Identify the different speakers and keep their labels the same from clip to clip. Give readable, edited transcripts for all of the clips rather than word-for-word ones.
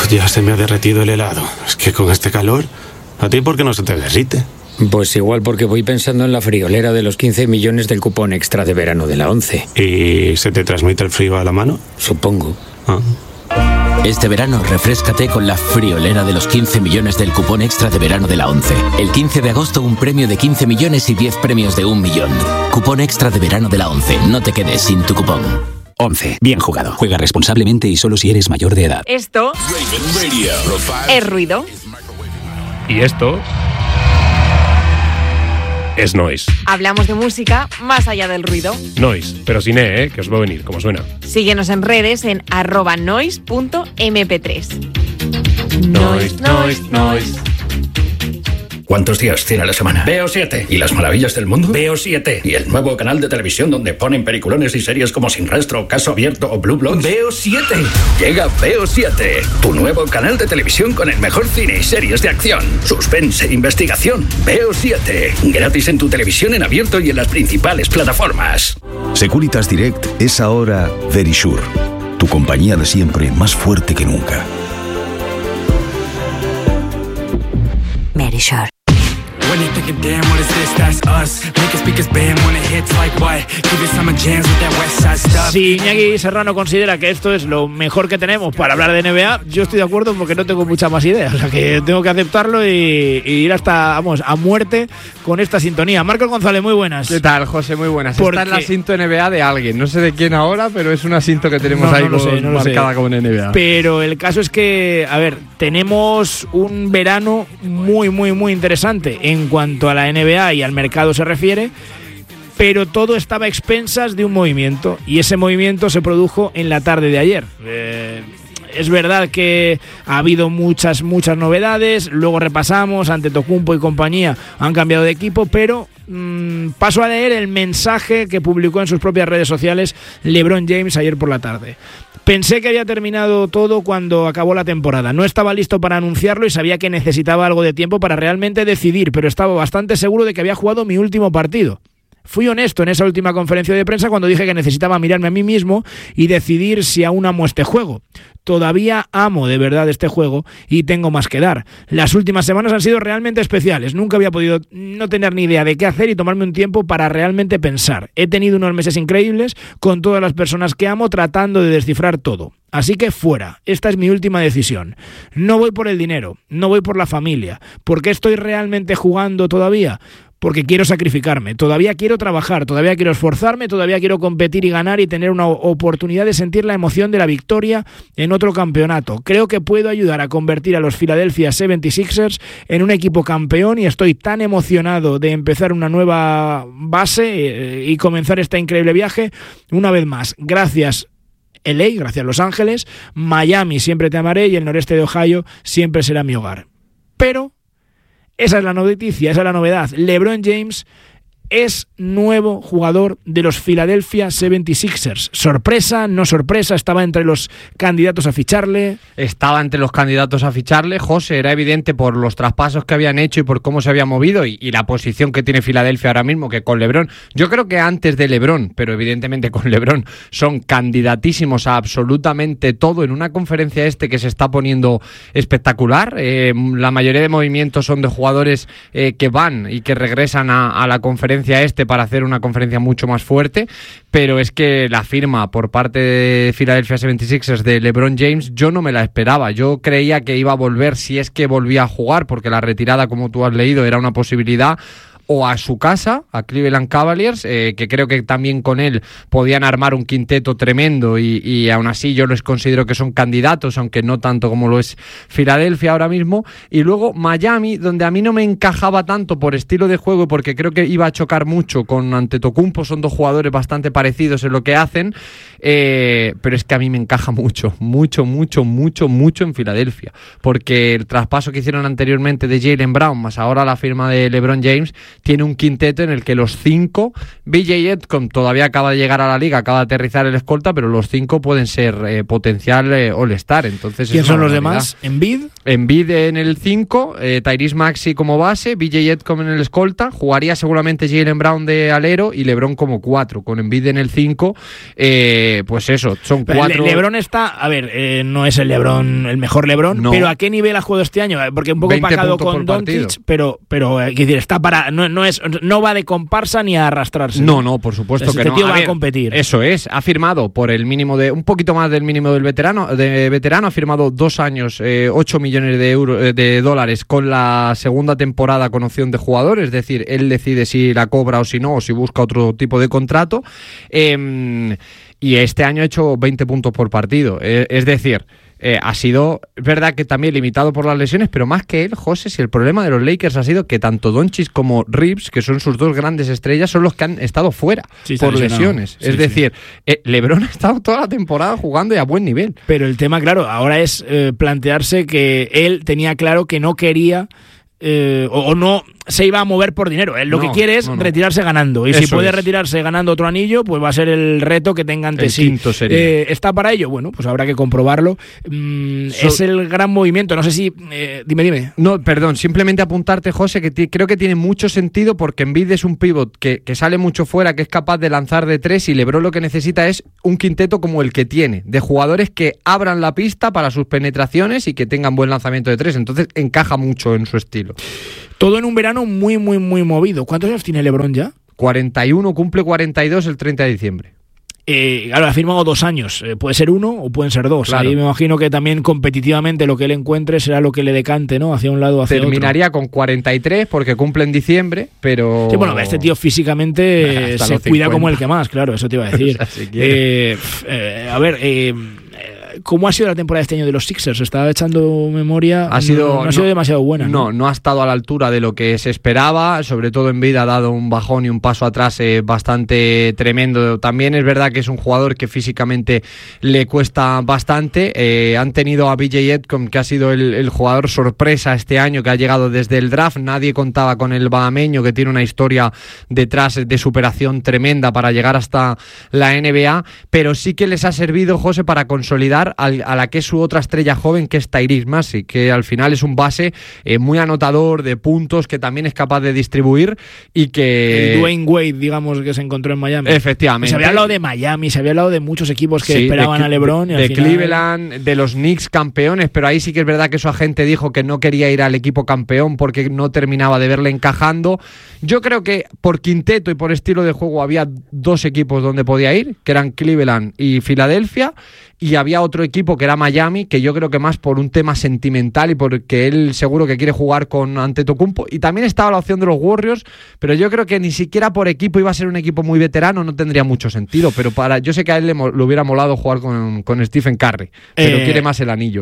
Speaker 1: Ya se me ha derretido el helado. Es que con este calor, ¿a ti por qué no se te derrite?
Speaker 2: Pues igual porque voy pensando en la friolera de los 15 millones del cupón extra de verano de la 11.
Speaker 1: ¿Y se te transmite el frío a la mano?
Speaker 2: Supongo.
Speaker 3: Este verano refréscate con la friolera de los 15 millones del cupón extra de verano de la 11. El 15 de agosto un premio de 15 millones y 10 premios de 1 millón. Cupón extra de verano de la 11. No te quedes sin tu cupón.
Speaker 4: 11. Bien jugado. Juega responsablemente y solo si eres mayor de edad.
Speaker 5: Esto es ruido.
Speaker 6: Y esto es noise.
Speaker 5: Hablamos de música más allá del ruido.
Speaker 6: Noise, pero sin E, que os va a venir, como suena.
Speaker 5: Síguenos en redes en @noise.mp3.
Speaker 6: Noise.
Speaker 7: ¿Cuántos días tiene la semana? Veo 7. ¿Y las maravillas del mundo? Veo 7. ¿Y el nuevo canal de televisión donde ponen peliculones y series como Sin Rastro, Caso Abierto o Blue Bloods? Veo 7. Llega Veo 7, tu nuevo canal de televisión con el mejor cine y series de acción, suspense e investigación. Veo 7. Gratis en tu televisión en abierto y en las principales plataformas.
Speaker 8: Securitas Direct es ahora Verisure, tu compañía de siempre más fuerte que nunca.
Speaker 9: Verisure.
Speaker 10: When you thinking, damn, what is this? That's us. Make it speakers bam when it hits like what? Give it some jams with that West Side stuff.
Speaker 11: Si Iñaki Serrano considera que esto es lo mejor que tenemos para hablar de NBA, yo estoy de acuerdo porque no tengo mucha más idea. O sea que tengo que aceptarlo y ir hasta, vamos, a muerte con esta sintonía. Marcos González, muy buenas.
Speaker 12: ¿Qué tal, José? Muy buenas.
Speaker 11: Porque
Speaker 12: esta es la cinto NBA de alguien. No sé de quién ahora, pero es una cinto que tenemos marcada como NBA.
Speaker 11: Pero el caso es que, a ver, tenemos un verano muy, muy, muy interesante en cuanto a la NBA y al mercado se refiere, pero todo estaba a expensas de un movimiento y ese movimiento se produjo en la tarde de ayer. Es verdad que ha habido muchas novedades, luego repasamos, Antetokounmpo y compañía han cambiado de equipo, pero paso a leer el mensaje que publicó en sus propias redes sociales LeBron James ayer por la tarde. Pensé que había terminado todo cuando acabó la temporada. No estaba listo para anunciarlo y sabía que necesitaba algo de tiempo para realmente decidir, pero estaba bastante seguro de que había jugado mi último partido. Fui honesto en esa última conferencia de prensa cuando dije que necesitaba mirarme a mí mismo y decidir si aún amo este juego. Todavía amo de verdad este juego y tengo más que dar. Las últimas semanas han sido realmente especiales. Nunca había podido no tener ni idea de qué hacer y tomarme un tiempo para realmente pensar. He tenido unos meses increíbles con todas las personas que amo tratando de descifrar todo. Así que fuera, esta es mi última decisión. No voy por el dinero, no voy por la familia. ¿Por qué estoy realmente jugando todavía? Porque quiero sacrificarme, todavía quiero trabajar, todavía quiero esforzarme, todavía quiero competir y ganar y tener una oportunidad de sentir la emoción de la victoria en otro campeonato. Creo que puedo ayudar a convertir a los Philadelphia 76ers en un equipo campeón y estoy tan emocionado de empezar una nueva base y comenzar este increíble viaje. Una vez más, gracias LA, gracias Los Ángeles, Miami siempre te amaré y el noreste de Ohio siempre será mi hogar. Pero esa es la noticia, esa es la novedad. LeBron James es nuevo jugador de los Philadelphia 76ers. ¿Sorpresa? ¿No sorpresa? ¿Estaba entre los candidatos a ficharle?
Speaker 12: Estaba entre los candidatos a ficharle, José. Era evidente por los traspasos que habían hecho y por cómo se había movido y la posición que tiene Filadelfia ahora mismo, que con LeBron, yo creo que antes de LeBron, pero evidentemente con LeBron, son candidatísimos a absolutamente todo en una conferencia que se está poniendo espectacular. La mayoría de movimientos son de jugadores que van y que regresan a la conferencia para hacer una conferencia mucho más fuerte, pero es que la firma por parte de Philadelphia 76ers de LeBron James yo no me la esperaba. Yo creía que iba a volver, si es que volvía a jugar, porque la retirada, como tú has leído, era una posibilidad, o a su casa, a Cleveland Cavaliers, que creo que también con él podían armar un quinteto tremendo y aún así yo les considero que son candidatos, aunque no tanto como lo es Filadelfia ahora mismo. Y luego Miami, donde a mí no me encajaba tanto por estilo de juego y porque creo que iba a chocar mucho con Antetokounmpo, son dos jugadores bastante parecidos en lo que hacen, pero es que a mí me encaja mucho en Filadelfia, porque el traspaso que hicieron anteriormente de Jaylen Brown, más ahora la firma de LeBron James, tiene un quinteto en el que los 5, BJ Edcomb todavía acaba de llegar a la liga, acaba de aterrizar el escolta, pero los 5 pueden ser potencial All-Star. Entonces,
Speaker 11: ¿quién son los demás? Embiid
Speaker 12: en el 5, Tyrese Maxey como base, BJ Edcomb en el escolta, jugaría seguramente Jaylen Brown de alero y LeBron como 4, con Embiid en el 5. Pues eso, son 4.
Speaker 11: LeBron está, a ver, no es el LeBron, el mejor LeBron, no. Pero ¿a qué nivel ha jugado este año? Porque un poco pagado con Doncic, pero decir, está para no va de comparsa ni a arrastrarse.
Speaker 12: No, por supuesto que no.
Speaker 11: Este tío va a competir.
Speaker 12: Eso es, ha firmado por el mínimo un poquito más del mínimo del veterano, ha firmado 2 años, 8 millones de dólares con la segunda temporada con opción de jugador, es decir, él decide si la cobra o si no, o si busca otro tipo de contrato. Y este año ha hecho 20 puntos por partido, es decir, ha sido, es verdad que también limitado por las lesiones, pero más que él, José, si el problema de los Lakers ha sido que tanto Doncic como Reeves, que son sus 2 grandes estrellas, son los que han estado fuera por lesiones. Es decir, LeBron ha estado toda la temporada jugando y a buen nivel.
Speaker 11: Pero el tema, claro, ahora es plantearse que él tenía claro que no quería o no se iba a mover por dinero. Él lo que quiere es retirarse ganando. Y si puede retirarse ganando otro anillo, pues va a ser el reto que tenga ante sí. ¿Está para ello? Bueno, pues habrá que comprobarlo. Es el gran movimiento. No sé si... Dime.
Speaker 12: No, perdón. Simplemente apuntarte, José, que creo que tiene mucho sentido porque Embiid es un pivot que sale mucho fuera, que es capaz de lanzar de 3, y LeBron lo que necesita es un quinteto como el que tiene, de jugadores que abran la pista para sus penetraciones y que tengan buen lanzamiento de 3. Entonces encaja mucho en su estilo.
Speaker 11: Todo en un verano muy, muy, muy movido. ¿Cuántos años tiene LeBron ya?
Speaker 12: 41, cumple 42 el 30 de diciembre.
Speaker 11: Claro, ha firmado 2 años. Puede ser 1 o pueden ser 2. Claro. Ahí me imagino que también competitivamente lo que él encuentre será lo que le decante, ¿no? Hacia un lado o hacia otro.
Speaker 12: Terminaría con 43 porque cumple en diciembre, pero...
Speaker 11: Sí, bueno, este tío físicamente se cuida como el que más, claro, eso te iba a decir. ¿Cómo ha sido la temporada de este año de los Sixers? Estaba echando memoria. No ha sido demasiado buena.
Speaker 12: No ha estado a la altura de lo que se esperaba. Sobre todo Embiid ha dado un bajón y un paso atrás bastante tremendo. También es verdad que es un jugador que físicamente le cuesta bastante. Han tenido a BJ Edcomb, que ha sido el jugador sorpresa este año, que ha llegado desde el draft. Nadie contaba con el bahameño, que tiene una historia detrás de superación tremenda para llegar hasta la NBA. Pero sí que les ha servido, José, para consolidar a la que es su otra estrella joven, que es Tyrese Maxey, que al final es un base muy anotador de puntos, que también es capaz de distribuir y que...
Speaker 11: El Dwayne Wade, digamos, que se encontró en Miami.
Speaker 12: Efectivamente.
Speaker 11: Se había hablado de Miami, se había hablado de muchos equipos que esperaban a LeBron.
Speaker 12: De Cleveland, de los Knicks campeones, pero ahí sí que es verdad que su agente dijo que no quería ir al equipo campeón porque no terminaba de verle encajando. Yo creo que por quinteto y por estilo de juego había 2 equipos donde podía ir, que eran Cleveland y Filadelfia, y había otro equipo que era Miami, que yo creo que más por un tema sentimental y porque él seguro que quiere jugar con Antetokounmpo, y también estaba la opción de los Warriors, pero yo creo que ni siquiera por equipo iba a ser un equipo muy veterano, no tendría mucho sentido, pero yo sé que a él le hubiera molado jugar con Stephen Curry, pero quiere más el anillo,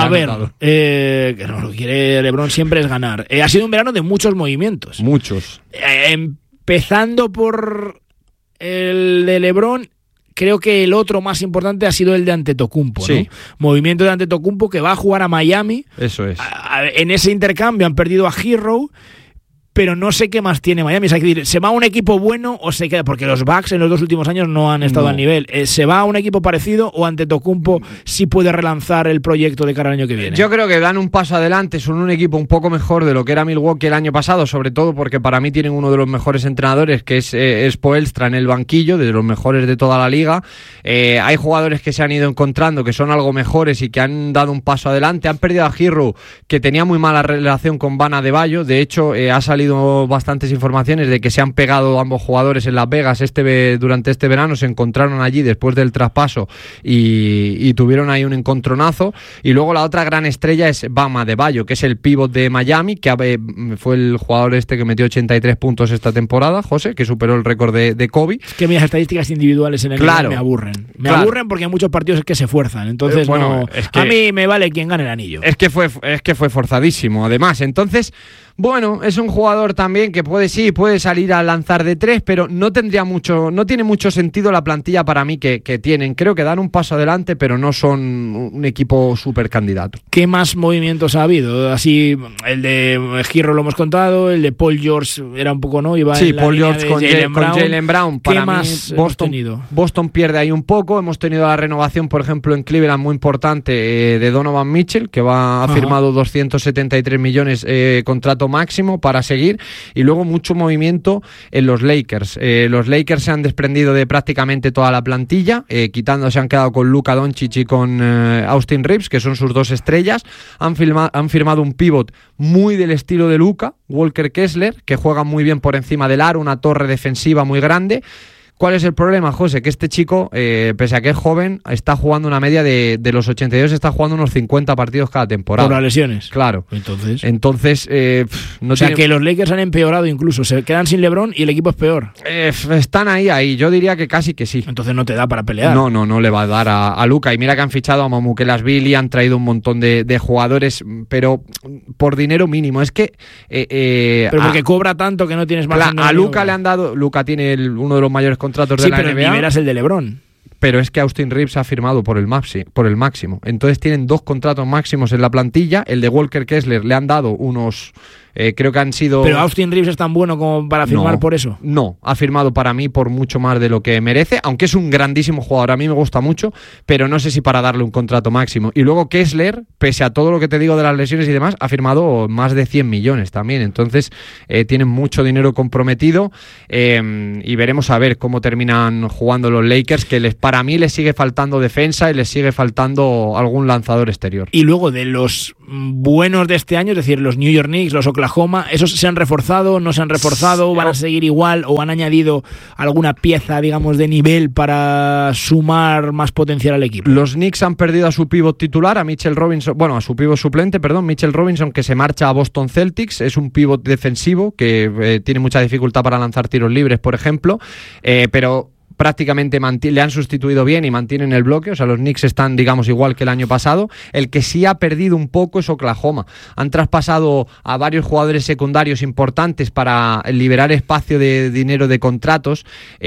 Speaker 11: que no lo quiere LeBron siempre es ganar. Ha sido un verano de muchos movimientos.
Speaker 12: Muchos.
Speaker 11: Empezando por el de LeBron. Creo que el otro más importante ha sido el de Antetokounmpo, ¿no? Movimiento de Antetokounmpo, que va a jugar a Miami.
Speaker 12: Eso es.
Speaker 11: En ese intercambio han perdido a Hero, pero no sé qué más tiene Miami. Es decir, ¿se va a un equipo bueno o se queda? Porque los Bucks en los 2 últimos años no han estado al nivel. ¿Se va a un equipo parecido o Antetokounmpo sí puede relanzar el proyecto de cara al año que viene?
Speaker 12: Yo creo que dan un paso adelante, son un equipo un poco mejor de lo que era Milwaukee el año pasado, sobre todo porque para mí tienen uno de los mejores entrenadores, que es Spoelstra en el banquillo, de los mejores de toda la liga. Hay jugadores que se han ido encontrando, que son algo mejores y que han dado un paso adelante. Han perdido a Hero, que tenía muy mala relación con Bam Adebayo. De hecho, ha salido bastantes informaciones de que se han pegado ambos jugadores en Las Vegas durante este verano. Se encontraron allí después del traspaso y tuvieron ahí un encontronazo. Y luego la otra gran estrella es Bam Adebayo, que es el pívot de Miami, que fue el jugador que metió 83 puntos esta temporada, José, que superó el récord de Kobe.
Speaker 11: Es que mis estadísticas individuales en el NBA me aburren. Me aburren porque hay muchos partidos que se fuerzan. Entonces, a mí me vale quien gane el anillo.
Speaker 12: Es que fue forzadísimo, además. Entonces, Bueno, es un jugador también que puede salir a lanzar de 3, pero no tiene mucho sentido la plantilla para mí que tienen. Creo que dan un paso adelante, pero no son un equipo súper candidato.
Speaker 11: ¿Qué más movimientos ha habido? Así, el de Esquirro lo hemos contado, el de Paul George era un poco, ¿no? Iba en la
Speaker 12: Paul
Speaker 11: línea
Speaker 12: George
Speaker 11: de
Speaker 12: con Jaylen Brown. Para
Speaker 11: ¿Qué más
Speaker 12: mí,
Speaker 11: hemos tenido?
Speaker 12: Boston pierde ahí un poco. Hemos tenido la renovación, por ejemplo, en Cleveland muy importante de Donovan Mitchell, que ha firmado 273 millones contrato máximo para seguir, y luego mucho movimiento en los Lakers. Los Lakers se han desprendido de prácticamente toda la plantilla, se han quedado con Luka Doncic y con Austin Reeves, que son sus 2 estrellas. Han firmado un pívot muy del estilo de Luka, Walker Kessler, que juega muy bien por encima del aro, una torre defensiva muy grande. ¿Cuál es el problema, José? Que este chico, pese a que es joven, está jugando una media de los 82, está jugando unos 50 partidos cada temporada.
Speaker 11: ¿Por las lesiones?
Speaker 12: Claro. Entonces no
Speaker 11: o sea, que los Lakers han empeorado incluso, se quedan sin LeBron y el equipo es peor.
Speaker 12: Están ahí, yo diría que casi que sí.
Speaker 11: Entonces no te da para pelear.
Speaker 12: No le va a dar a Luka. Y mira que han fichado a Mamukelashvili, han traído un montón de jugadores, pero por dinero mínimo. Es que...
Speaker 11: pero porque cobra tanto que no tienes más.
Speaker 12: A Luka le han dado... Luka tiene uno de los mayores contratos de la NBA.
Speaker 11: Sí, pero nivelas el de LeBron.
Speaker 12: Pero es que Austin Reeves ha firmado por el máximo. Entonces tienen 2 contratos máximos en la plantilla. El de Walker Kessler le han dado unos... creo que han sido...
Speaker 11: ¿Pero Austin Reeves es tan bueno como para firmar por eso?
Speaker 12: No, ha firmado para mí por mucho más de lo que merece, aunque es un grandísimo jugador, a mí me gusta mucho, pero no sé si para darle un contrato máximo. Y luego Kessler, pese a todo lo que te digo de las lesiones y demás, ha firmado más de 100 millones también. Entonces tienen mucho dinero comprometido, y veremos a ver cómo terminan jugando los Lakers, que para mí les sigue faltando defensa y les sigue faltando algún lanzador exterior.
Speaker 11: Y luego de los buenos de este año, es decir, los New York Knicks, los Oklahoma, ¿esos se han reforzado, no se han reforzado, van a seguir igual o han añadido alguna pieza, digamos, de nivel para sumar más potencial al equipo?
Speaker 12: Los Knicks han perdido a su pívot titular, a su pívot suplente, Mitchell Robinson, que se marcha a Boston Celtics. Es un pívot defensivo que tiene mucha dificultad para lanzar tiros libres, por ejemplo, pero prácticamente le han sustituido bien y mantienen el bloque. O sea, los Knicks están, digamos, igual que el año pasado. El que sí ha perdido un poco es Oklahoma. Han traspasado a varios jugadores secundarios importantes para liberar espacio de dinero de contratos.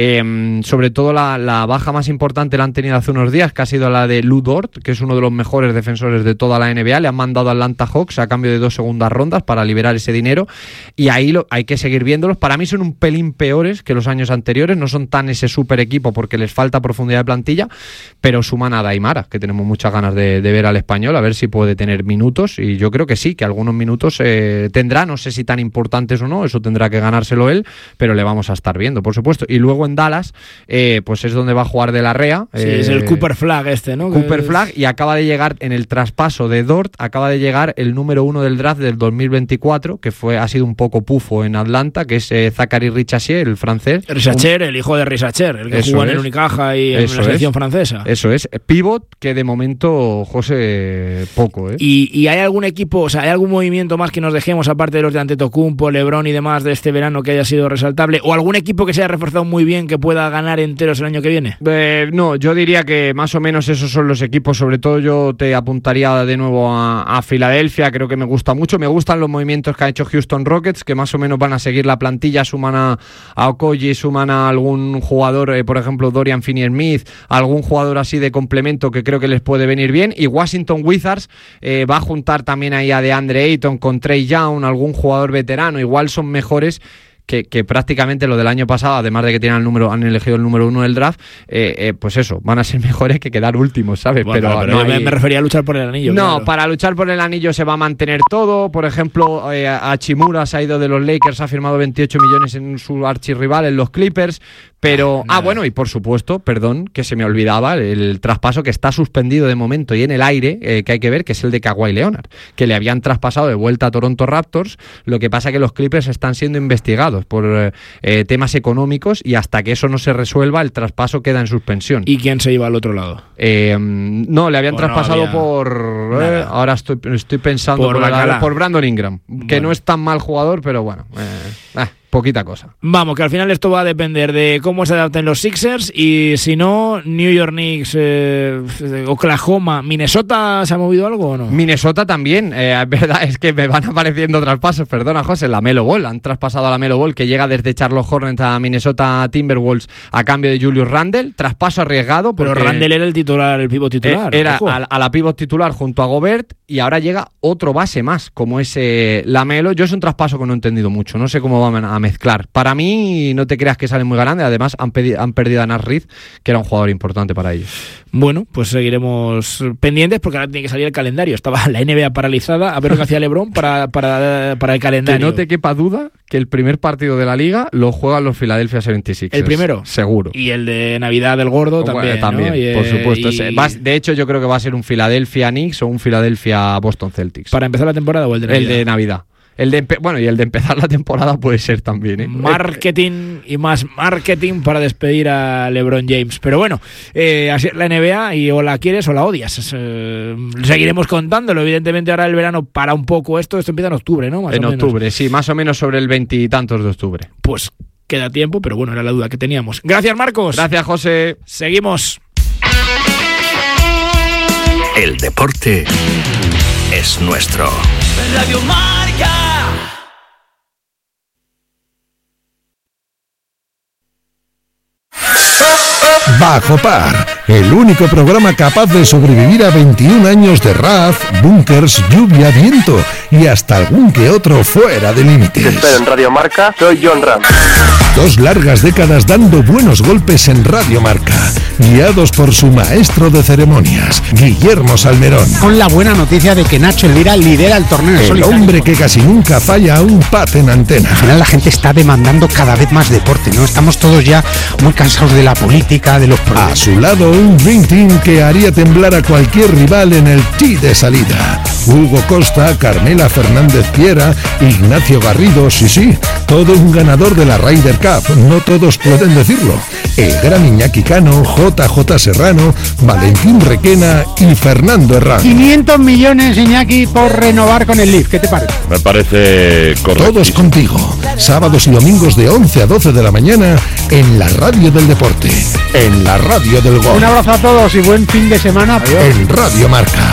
Speaker 12: Sobre todo la baja más importante la han tenido hace unos días, que ha sido la de Lou Dort, que es uno de los mejores defensores de toda la NBA. Le han mandado a Atlanta Hawks a cambio de 2 segundas rondas para liberar ese dinero, y ahí hay que seguir viéndolos. Para mí son un pelín peores que los años anteriores, no son tan ese super equipo porque les falta profundidad de plantilla, pero suman a Daimara, que tenemos muchas ganas de ver al español, a ver si puede tener minutos, y yo creo que sí, que algunos minutos tendrá, no sé si tan importantes o no, eso tendrá que ganárselo él, pero le vamos a estar viendo, por supuesto. Y luego en Dallas, pues es donde va a jugar De la Rea.
Speaker 11: Sí, es el Cooper Flagg ¿no?
Speaker 12: Cooper Flagg, y acaba de llegar en el traspaso de Dort, acaba de llegar el número 1 del draft del 2024, que ha sido un poco pufo en Atlanta, que es Zachary Richachier, el francés.
Speaker 11: Richachier, el hijo de Richachier, el que jugó en el Unicaja y en la selección francesa.
Speaker 12: Eso es. Pivot que de momento, José, poco, ¿eh?
Speaker 11: ¿Y hay algún equipo, o sea, hay algún movimiento más que nos dejemos, aparte de los de Antetokounmpo, LeBron y demás, de este verano que haya sido resaltable? ¿O algún equipo que se haya reforzado muy bien que pueda ganar enteros el año que viene?
Speaker 12: No, yo diría que más o menos esos son los equipos. Sobre todo yo te apuntaría de nuevo a Filadelfia, creo que me gusta mucho. Me gustan los movimientos que ha hecho Houston Rockets, que más o menos van a seguir la plantilla, suman a Okogie, suman a algún jugador, por ejemplo Dorian Finney-Smith, algún jugador así de complemento que creo que les puede venir bien. Y Washington Wizards va a juntar también ahí a DeAndre Ayton con Trey Young, algún jugador veterano. Igual son mejores que prácticamente lo del año pasado, además de que han elegido el número 1 del draft, pues eso, van a ser mejores que quedar últimos, ¿sabes?
Speaker 11: Bueno, pero me refería a luchar por el anillo.
Speaker 12: No,
Speaker 11: claro.
Speaker 12: Para luchar por el anillo se va a mantener todo. Por ejemplo, Hachimura se ha ido de los Lakers, ha firmado 28 millones en su archirrival, en los Clippers. Pero, bueno, y por supuesto, perdón, que se me olvidaba, el traspaso que está suspendido de momento y en el aire, que hay que ver, que es el de Kawhi Leonard, que le habían traspasado de vuelta a Toronto Raptors. Lo que pasa que los Clippers están siendo investigados por temas económicos, y hasta que eso no se resuelva, el traspaso queda en suspensión.
Speaker 11: ¿Y quién se iba al otro lado?
Speaker 12: No, le habían traspasado por... ahora estoy pensando por Brandon Ingram, que no es tan mal jugador, pero bueno... Poquita cosa.
Speaker 11: Vamos, que al final esto va a depender de cómo se adapten los Sixers y si no, New York Knicks, Oklahoma, ¿Minnesota se ha movido algo o no?
Speaker 12: Minnesota también, es verdad, es que me van apareciendo traspasos, perdona José, la Melo Ball, han traspasado a la Melo Ball que llega desde Charlotte Hornets a Minnesota Timberwolves a cambio de Julius Randle, traspaso arriesgado.
Speaker 11: Pero Randle era el titular, el pivot titular.
Speaker 12: Era a la pivot titular junto a Gobert y ahora llega otro base más, como es la Melo. Yo es un traspaso que no he entendido mucho, no sé cómo van a mezclar. Para mí, no te creas que sale muy grande. Además, han perdido a Nash Reed, que era un jugador importante para ellos.
Speaker 11: Bueno, pues seguiremos pendientes porque ahora tiene que salir el calendario. Estaba la NBA paralizada, a ver lo que hacía LeBron para el calendario.
Speaker 12: Que no te quepa duda que el primer partido de la Liga lo juegan los Philadelphia 76ers.
Speaker 11: ¿El primero?
Speaker 12: Seguro.
Speaker 11: Y el de Navidad del Gordo también,
Speaker 12: también,
Speaker 11: ¿no?
Speaker 12: Por supuesto. De hecho, yo creo que va a ser un Philadelphia Knicks o un Philadelphia Boston Celtics.
Speaker 11: ¿Para empezar la temporada o el de Navidad?
Speaker 12: El de Navidad. Y el de empezar la temporada puede ser también, ¿eh?
Speaker 11: Marketing y más marketing para despedir a LeBron James. Pero bueno, así es la NBA y o la quieres o la odias. Seguiremos contándolo. Evidentemente ahora el verano para un poco esto empieza en octubre, ¿no?
Speaker 12: En octubre, sí, más o menos sobre el 20 y tantos de octubre.
Speaker 11: Pues queda tiempo, pero bueno, era la duda que teníamos. Gracias, Marcos.
Speaker 12: Gracias, José.
Speaker 11: Seguimos.
Speaker 7: El deporte es nuestro.
Speaker 10: Radio Marca.
Speaker 9: Bajo Par, el único programa capaz de sobrevivir a 21 años de RAF, bunkers, lluvia, viento y hasta algún que otro fuera de límites.
Speaker 13: Te espero en Radio Marca, soy John Ram.
Speaker 9: 2 largas décadas dando buenos golpes en Radio Marca, guiados por su maestro de ceremonias, Guillermo Salmerón.
Speaker 14: Con la buena noticia de que Nacho Elvira lidera el torneo
Speaker 9: El
Speaker 14: solitario.
Speaker 9: hombre que casi nunca falla a un pat en antena.
Speaker 14: Al final la gente está demandando cada vez más deporte, ¿no? Estamos todos ya muy cansados de la política, de los problemas.
Speaker 9: A su lado un Dream Team que haría temblar a cualquier rival en el tee de salida. Hugo Costa, Carmela Fernández Piera, Ignacio Garrido, sí, todo un ganador de la Ryder Cup, no todos pueden decirlo. El gran Iñaki Cano, JJ Serrano, Valentín Requena y Fernando Herrán.
Speaker 14: 500 millones, Iñaki, por renovar con el Leaf. ¿Qué te parece?
Speaker 15: Me parece correcto.
Speaker 9: Todos contigo, sábados y domingos de 11 a 12 de la mañana en la radio del deporte, en la radio del gol.
Speaker 14: Un abrazo a todos y buen fin de semana.
Speaker 9: Adiós. En Radio Marca.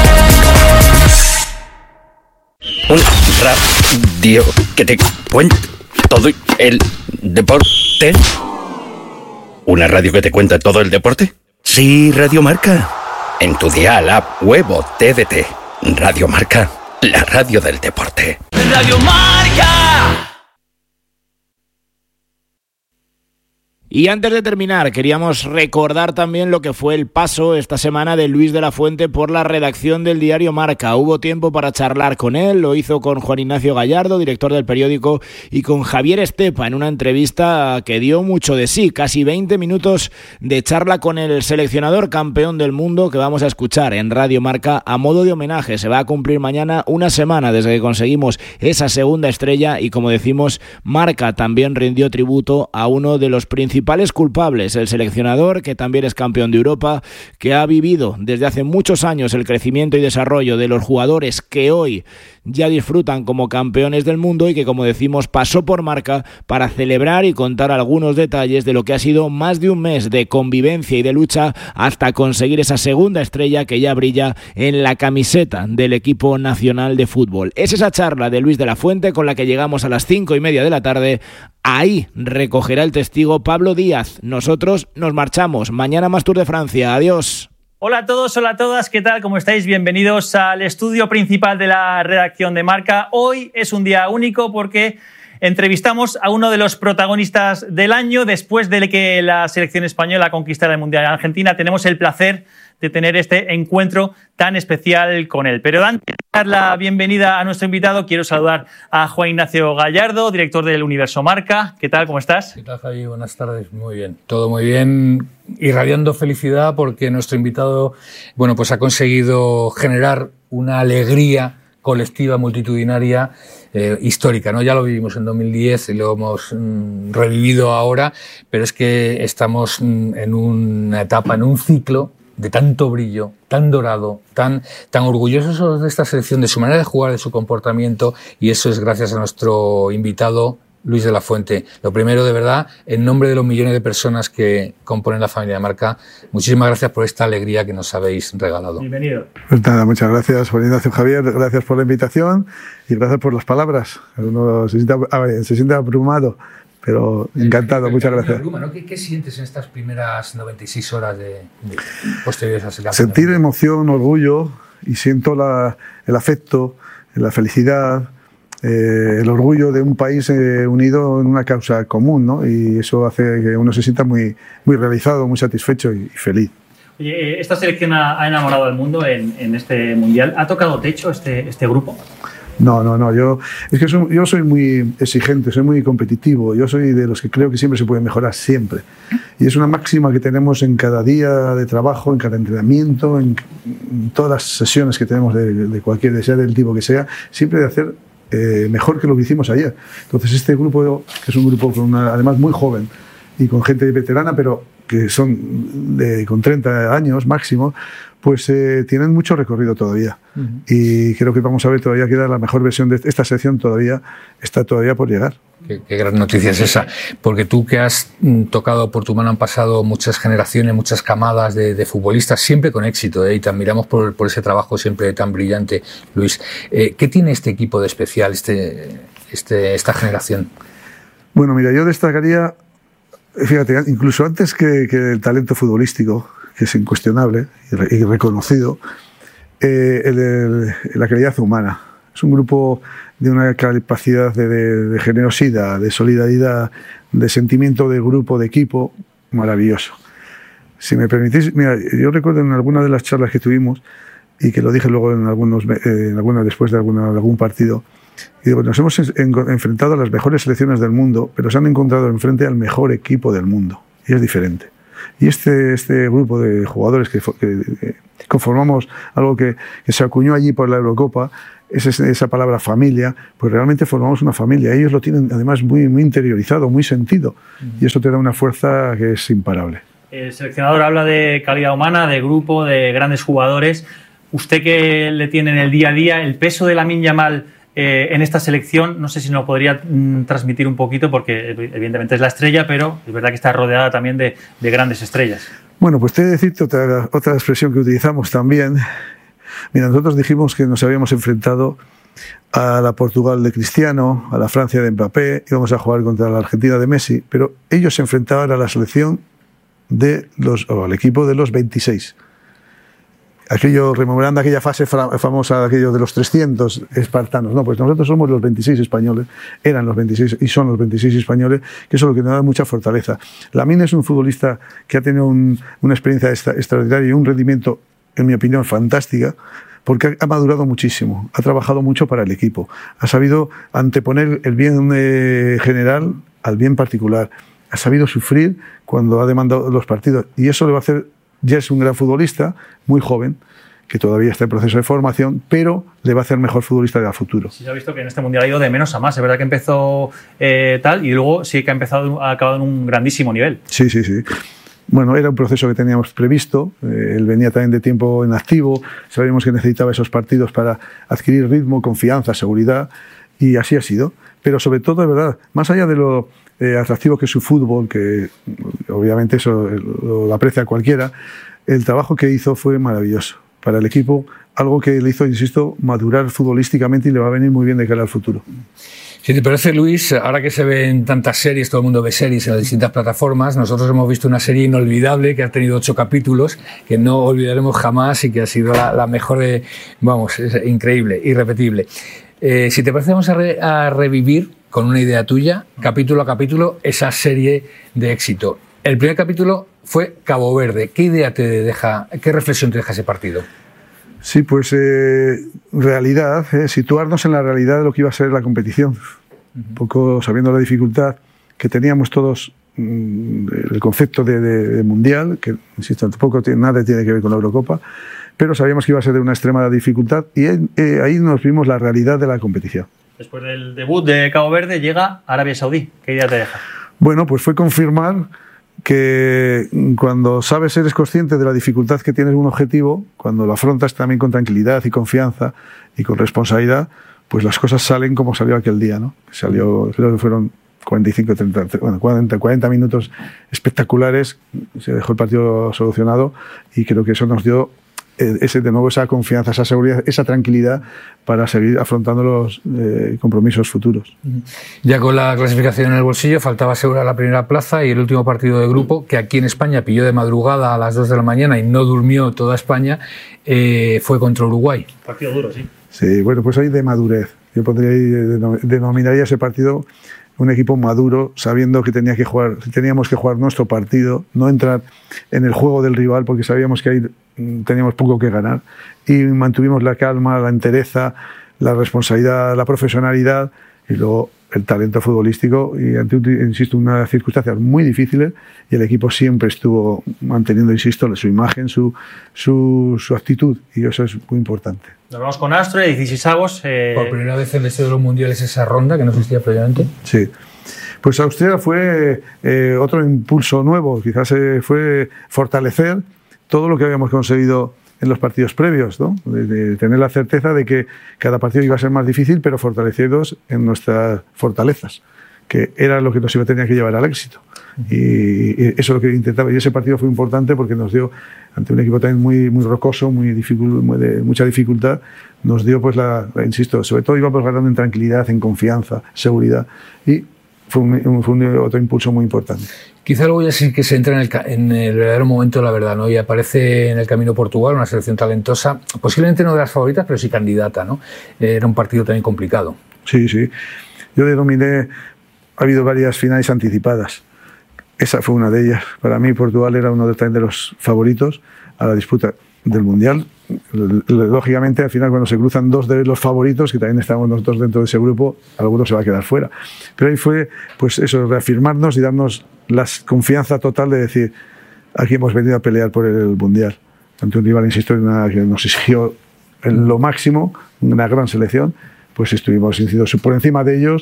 Speaker 7: Un radio que te cuenta todo el deporte. ¿Una radio que te cuenta todo el deporte? Sí, Radio Marca. En tu dial, app, web o TDT. Radio Marca, la radio del deporte.
Speaker 10: Radio Marca.
Speaker 11: Y antes de terminar, queríamos recordar también lo que fue el paso esta semana de Luis de la Fuente por la redacción del diario Marca. Hubo tiempo para charlar con él, lo hizo con Juan Ignacio Gallardo, director del periódico, y con Javier Estepa en una entrevista que dio mucho de sí, casi 20 minutos de charla con el seleccionador campeón del mundo que vamos a escuchar en Radio Marca a modo de homenaje. Se va a cumplir mañana una semana desde que conseguimos esa segunda estrella y, como decimos, Marca también rindió tributo a uno de los principales culpables, el seleccionador que también es campeón de Europa, que ha vivido desde hace muchos años el crecimiento y desarrollo de los jugadores que hoy ya disfrutan como campeones del mundo y que, como decimos, pasó por Marca para celebrar y contar algunos detalles de lo que ha sido más de un mes de convivencia y de lucha hasta conseguir esa segunda estrella que ya brilla en la camiseta del equipo nacional de fútbol. Es esa charla de Luis de la Fuente con la que llegamos a las 5:30 de la tarde. Ahí recogerá el testigo Pablo Díaz. Nosotros nos marchamos. Mañana más Tour de Francia. Adiós.
Speaker 16: Hola a todos, hola a todas, ¿qué tal? ¿Cómo estáis? Bienvenidos al estudio principal de la redacción de Marca. Hoy es un día único porque entrevistamos a uno de los protagonistas del año. Después de que la selección española conquistara el Mundial en Argentina, tenemos el placer de tener este encuentro tan especial con él. Pero antes de dar la bienvenida a nuestro invitado, quiero saludar a Juan Ignacio Gallardo, director del Universo Marca. ¿Qué tal? ¿Cómo estás?
Speaker 17: ¿Qué tal, Javi? Buenas tardes. Muy bien. Todo muy bien. Irradiando felicidad porque nuestro invitado, pues ha conseguido generar una alegría colectiva, multitudinaria, histórica, ¿no? Ya lo vivimos en 2010 y lo hemos revivido ahora, pero es que estamos en una etapa, en un ciclo de tanto brillo, tan dorado, tan orgullosos de esta selección, de su manera de jugar, de su comportamiento, y eso es gracias a nuestro invitado Luis de la Fuente. Lo primero, de verdad, en nombre de los millones de personas que componen la familia Marca, muchísimas gracias por esta alegría que nos habéis regalado.
Speaker 16: Bienvenido.
Speaker 18: Pues nada, muchas gracias, Juan Ignacio, Javier, gracias por la invitación y gracias por las palabras. Uno se siente abrumado, pero encantado, muchas gracias.
Speaker 17: ¿Qué sientes en estas primeras 96 horas de posteriores a ese campeonato?
Speaker 18: Sentir emoción, orgullo, y siento el afecto, la felicidad, el orgullo de un país unido en una causa común, ¿no? Y eso hace que uno se sienta muy, muy realizado, muy satisfecho y feliz.
Speaker 16: Oye, esta selección ha enamorado al mundo en este Mundial. ¿Ha tocado techo este grupo?
Speaker 18: No, yo soy muy exigente, soy muy competitivo, yo soy de los que creo que siempre se puede mejorar, siempre. Y es una máxima que tenemos en cada día de trabajo, en cada entrenamiento, en todas las sesiones que tenemos de cualquier, sea del tipo que sea, siempre de hacer mejor que lo que hicimos ayer. Entonces este grupo, que es un grupo además muy joven y con gente veterana, pero que son con 30 años máximo, pues tienen mucho recorrido todavía. Y creo que vamos a ver, todavía queda la mejor versión de esta sección, está todavía por llegar.
Speaker 17: Qué gran noticia es esa, porque tú que has tocado por tu mano han pasado muchas generaciones, muchas camadas de futbolistas, siempre con éxito, y te admiramos por ese trabajo siempre tan brillante, Luis. ¿Qué tiene este equipo de especial, esta generación?
Speaker 18: Bueno, mira, yo destacaría, fíjate, incluso antes que el talento futbolístico, que es incuestionable y reconocido, la calidad humana. Es un grupo de una capacidad de generosidad, de solidaridad, de sentimiento de grupo, de equipo, maravilloso. Si me permitís, mira, yo recuerdo en alguna de las charlas que tuvimos, y que lo dije luego después de algún partido, y digo, nos hemos enfrentado a las mejores selecciones del mundo, pero se han encontrado enfrente al mejor equipo del mundo, y es diferente. Y este grupo de jugadores que conformamos algo que se acuñó allí por la Eurocopa, esa palabra familia, pues realmente formamos una familia. Ellos lo tienen además muy, muy interiorizado, muy sentido, y eso te da una fuerza que es imparable.
Speaker 16: El seleccionador habla de calidad humana, de grupo, de grandes jugadores. Usted que le tiene en el día a día, el peso de Lamine Yamal en esta selección, no sé si nos lo podría transmitir un poquito, porque evidentemente es la estrella, pero es verdad que está rodeada también de grandes estrellas.
Speaker 18: Bueno, pues te he de decirte otra expresión que utilizamos también. Mira, nosotros dijimos que nos habíamos enfrentado a la Portugal de Cristiano, a la Francia de Mbappé, íbamos a jugar contra la Argentina de Messi, pero ellos se enfrentaban a la selección al equipo de los 26. Rememorando aquella fase famosa, aquello de los 300 espartanos. No, pues nosotros somos los 26 españoles, eran los 26 y son los 26 españoles, que eso es lo que nos da mucha fortaleza. Lamine es un futbolista que ha tenido una experiencia extraordinaria y un rendimiento, en mi opinión, fantástica, porque ha madurado muchísimo, ha trabajado mucho para el equipo, ha sabido anteponer el bien general al bien particular, ha sabido sufrir cuando ha demandado los partidos, y eso le va a hacer. Ya es un gran futbolista, muy joven, que todavía está en proceso de formación, pero le va a hacer mejor futbolista de a futuro.
Speaker 16: Sí, se ha visto que en este Mundial ha ido de menos a más. Es verdad que empezó tal, y luego sí que ha acabado en un grandísimo nivel.
Speaker 18: Sí. Bueno, era un proceso que teníamos previsto. Él venía también de tiempo en activo. Sabíamos que necesitaba esos partidos para adquirir ritmo, confianza, seguridad, y así ha sido. Pero sobre todo, de verdad, más allá de lo atractivo que es su fútbol, que obviamente eso lo aprecia cualquiera, el trabajo que hizo fue maravilloso para el equipo, algo que le hizo, insisto, madurar futbolísticamente, y le va a venir muy bien de cara al futuro.
Speaker 17: Si te parece, Luis, ahora que se ven tantas series, todo el mundo ve series en las distintas plataformas, nosotros hemos visto una serie inolvidable que ha tenido 8 capítulos, que no olvidaremos jamás y que ha sido la mejor, es increíble, irrepetible. Si te parece, vamos a revivir con una idea tuya, capítulo a capítulo, esa serie de éxito. El primer capítulo fue Cabo Verde. ¿Qué idea te deja, qué reflexión te deja ese partido?
Speaker 18: Sí, pues realidad, situarnos en la realidad de lo que iba a ser la competición. Un poco sabiendo la dificultad que teníamos todos, el concepto de mundial, que, insisto, tampoco nada tiene que ver con la Eurocopa, pero sabíamos que iba a ser de una extrema dificultad, y ahí nos vimos la realidad de la competición.
Speaker 16: Después del debut de Cabo Verde llega Arabia Saudí. ¿Qué idea te deja?
Speaker 18: Bueno, pues fue confirmar que cuando eres consciente de la dificultad que tienes un objetivo, cuando lo afrontas también con tranquilidad y confianza y con responsabilidad, pues las cosas salen como salió aquel día, ¿no? Creo que fueron 40 minutos espectaculares, se dejó el partido solucionado y creo que eso nos dio de nuevo esa confianza, esa seguridad, esa tranquilidad para seguir afrontando los compromisos futuros.
Speaker 17: Ya con la clasificación en el bolsillo, faltaba asegurar la primera plaza y el último partido de grupo, que aquí en España pilló de madrugada a las 2 de la mañana y no durmió toda España, fue contra Uruguay.
Speaker 16: Partido duro, sí.
Speaker 18: Sí, bueno, pues ahí de madurez. Yo denominaría ese partido un equipo maduro, sabiendo que teníamos que jugar nuestro partido, no entrar en el juego del rival, porque sabíamos que ahí teníamos poco que ganar, y mantuvimos la calma, la entereza, la responsabilidad, la profesionalidad y luego el talento futbolístico, y insisto, unas circunstancias muy difíciles, y el equipo siempre estuvo manteniendo, insisto, su imagen, su actitud, y eso es muy importante.
Speaker 16: Nos vamos con Austria, 16avos.
Speaker 17: Por primera vez en el deseo de los mundiales esa ronda que no existía previamente.
Speaker 18: Sí. Pues Austria fue otro impulso nuevo, quizás fue fortalecer todo lo que habíamos conseguido en los partidos previos, ¿no? De tener la certeza de que cada partido iba a ser más difícil, pero fortalecidos en nuestras fortalezas, que era lo que nos tenía que llevar al éxito. Y eso es lo que intentaba. Y ese partido fue importante porque nos dio, ante un equipo también muy rocoso, de mucha dificultad, nos dio, pues, insisto, sobre todo íbamos ganando en tranquilidad, en confianza, seguridad, y fue otro impulso muy importante.
Speaker 17: Quizá luego ya sí que se entra en el verdadero momento de la verdad, ¿no? Y aparece en el camino Portugal, una selección talentosa, posiblemente no de las favoritas, pero sí candidata, ¿no? Era un partido también complicado.
Speaker 18: Sí, sí. Yo denominé, ha habido varias finales anticipadas. Esa fue una de ellas. Para mí Portugal era uno de los favoritos a la disputa del Mundial. Lógicamente, al final, cuando se cruzan dos de los favoritos, que también estábamos nosotros dentro de ese grupo, alguno se va a quedar fuera. Pero ahí fue, pues eso, reafirmarnos y darnos la confianza total de decir, aquí hemos venido a pelear por el Mundial. Ante un rival, insisto, que nos exigió en lo máximo, una gran selección, pues estuvimos por encima de ellos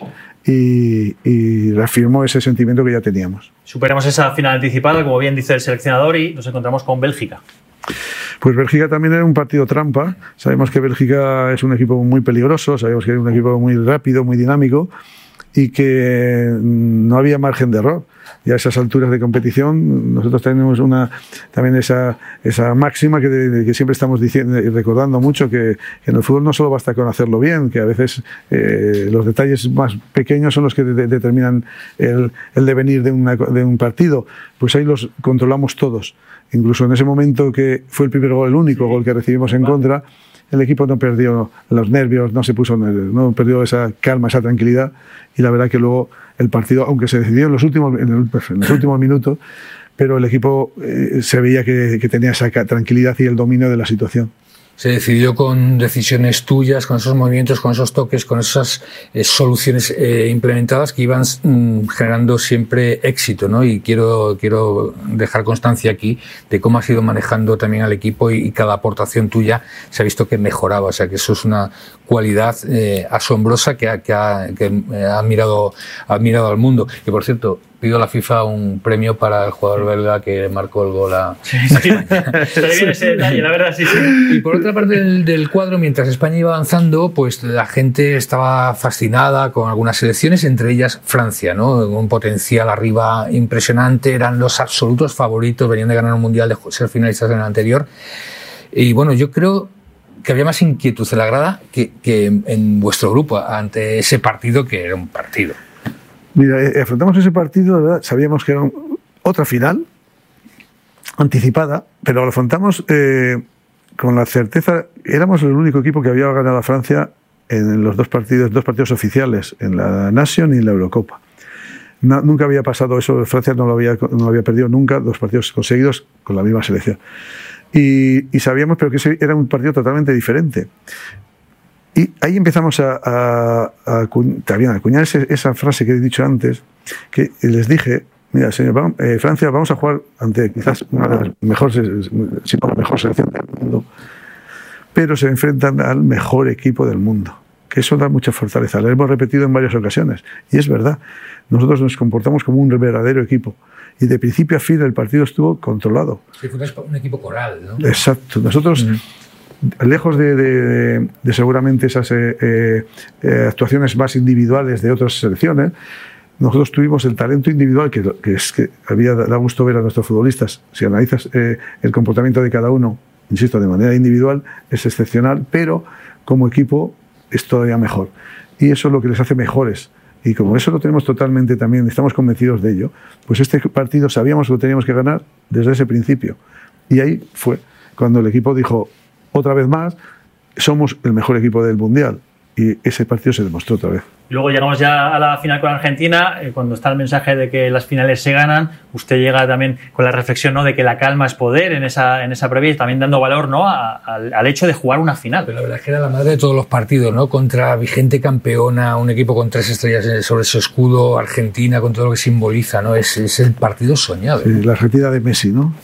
Speaker 18: y reafirmó ese sentimiento que ya teníamos.
Speaker 16: Superamos esa final anticipada, como bien dice el seleccionador, y nos encontramos con Bélgica.
Speaker 18: Pues Bélgica también era un partido trampa. Sabemos que Bélgica es un equipo muy peligroso, sabemos que es un equipo muy rápido, muy dinámico, y que no había margen de error. Y a esas alturas de competición nosotros tenemos también esa máxima que siempre estamos diciendo y recordando mucho, que en el fútbol no solo basta con hacerlo bien, que a veces los detalles más pequeños son los que determinan el devenir de un partido. Pues ahí los controlamos todos. Incluso en ese momento que fue el primer gol, el único gol que recibimos en contra, el equipo no perdió los nervios, no perdió esa calma, esa tranquilidad, y la verdad que luego el partido, aunque se decidió en los últimos minutos, pero el equipo se veía que tenía esa tranquilidad y el dominio de la situación.
Speaker 17: Se decidió con decisiones tuyas, con esos movimientos, con esos toques, con esas soluciones implementadas que iban generando siempre éxito, ¿no? Y quiero dejar constancia aquí de cómo has ido manejando también al equipo y cada aportación tuya se ha visto que mejoraba. O sea, que eso es una cualidad asombrosa que ha admirado al mundo. Que, por cierto, pido a la FIFA un premio para el jugador belga que marcó el gol a España.
Speaker 16: Está bien ese detalle, la verdad, sí.
Speaker 17: Y por otra parte del cuadro, mientras España iba avanzando, pues la gente estaba fascinada con algunas selecciones, entre ellas Francia, ¿no? Un potencial arriba impresionante, eran los absolutos favoritos, venían de ganar un mundial, de ser finalistas en el anterior. Y bueno, yo creo que había más inquietud en la grada que en vuestro grupo ante ese partido, que era un partido.
Speaker 18: Mira, afrontamos ese partido, ¿verdad? Sabíamos que era otra final anticipada, pero lo afrontamos con la certeza. Éramos el único equipo que había ganado a Francia en los dos partidos oficiales, en la Nation y en la Eurocopa. Nunca había pasado eso. Francia no había perdido nunca 2 partidos conseguidos con la misma selección. Y sabíamos, pero que ese era un partido totalmente diferente. Y ahí empezamos a acuñar esa frase que he dicho antes, que les dije, mira, señor, Francia, vamos a jugar ante quizás una de las mejores, si no la mejor selección del mundo, pero se enfrentan al mejor equipo del mundo, que eso da mucha fortaleza. Lo hemos repetido en varias ocasiones, y es verdad. Nosotros nos comportamos como un verdadero equipo, y de principio a fin el partido estuvo controlado.
Speaker 17: Sí, fue un equipo coral, ¿no?
Speaker 18: Exacto. Nosotros... lejos de seguramente esas actuaciones más individuales de otras selecciones, nosotros tuvimos el talento individual, que es que da gusto ver a nuestros futbolistas. Si analizas el comportamiento de cada uno, insisto, de manera individual, es excepcional, pero como equipo es todavía mejor. Y eso es lo que les hace mejores. Y como eso lo tenemos totalmente también, estamos convencidos de ello, pues este partido sabíamos que lo teníamos que ganar desde ese principio. Y ahí fue cuando el equipo dijo, otra vez más, somos el mejor equipo del Mundial. Y ese partido se demostró otra vez.
Speaker 16: Luego llegamos ya a la final con Argentina, cuando está el mensaje de que las finales se ganan, usted llega también con la reflexión, ¿no?, de que la calma es poder en esa previa y también dando valor, ¿no?, al hecho de jugar una final.
Speaker 17: Pero la verdad es que era la madre de todos los partidos, ¿no? Contra vigente campeona, un equipo con 3 estrellas sobre su escudo, Argentina, con todo lo que simboliza, ¿no? Es el partido soñado.
Speaker 18: Sí, la Argentina de Messi, ¿no?